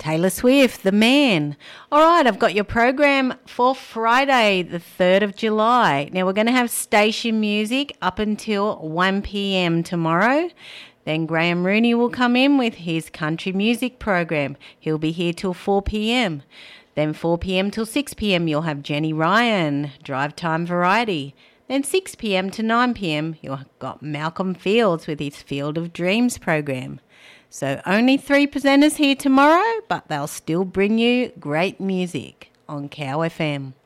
Taylor Swift, The Man. All right, I've got your program for Friday, the 3rd of July. Now, we're going to have station music up until 1 p.m. tomorrow. Then Graham Rooney will come in with his country music program. He'll be here till 4 p.m. Then 4 p.m. till 6 p.m. you'll have Jenny Ryan, Drive Time Variety. Then 6 p.m. to 9 p.m. you've got Malcolm Fields with his Field of Dreams program. So only 3 presenters here tomorrow, but they'll still bring you great music on Cow FM.